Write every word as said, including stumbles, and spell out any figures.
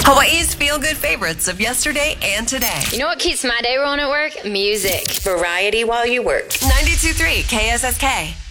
Hawaii's feel-good favorites of yesterday and today. You know what keeps my day rolling at work? Music. Variety while you work. ninety-two point three K S S K.